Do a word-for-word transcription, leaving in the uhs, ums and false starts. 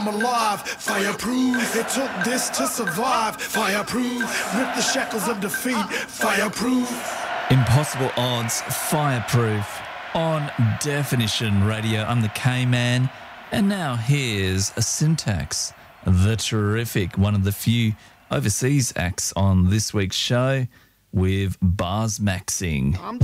alive, fireproof. It took this to survive, fireproof. Rip the shackles of defeat, fireproof. Impossible Odds, Fireproof on Definition Radio. I'm the K-Man, and now here's a Syntax, the terrific, one of the few overseas acts on this week's show with Bars Maxing.